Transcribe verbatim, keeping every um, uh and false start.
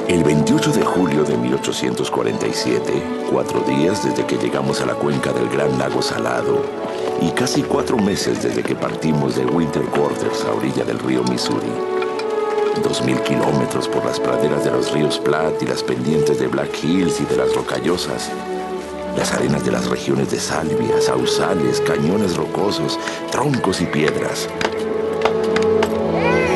El veintiocho de julio de mil ochocientos cuarenta y siete, cuatro días desde que llegamos a la cuenca del Gran Lago Salado y casi cuatro meses desde que partimos de Winter Quarters a orilla del río Missouri. Dos mil kilómetros por las praderas de los ríos Platte y las pendientes de Black Hills y de las Rocallosas. Las arenas de las regiones de salvias, sausales, cañones rocosos, troncos y piedras.